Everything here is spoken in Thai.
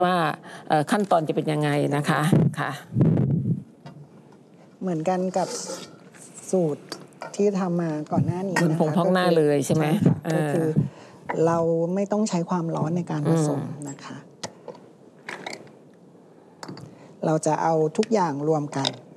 ว่าขั้นตอนจะเป็นยังไงนะคะค่ะเหมือนกันกับสูตรที่ทำมาก่อนหน้านี้คุณผงพอกหน้าเลยใช่ไหมก็คือเราไม่ต้องใช้ความร้อนในการผสมนะคะเราจะเอาทุกอย่างรวมกัน